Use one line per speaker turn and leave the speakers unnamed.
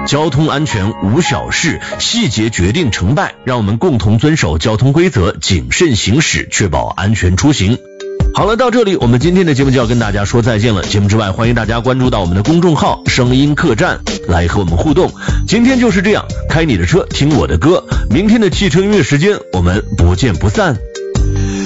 交通安全无小事，细节决定成败，让我们共同遵守交通规则，谨慎行驶，确保安全出行。好了，到这里我们今天的节目就要跟大家说再见了。节目之外，欢迎大家关注到我们的公众号声音客栈来和我们互动。今天就是这样，开你的车听我的歌，明天的汽车音乐时间我们不见不散。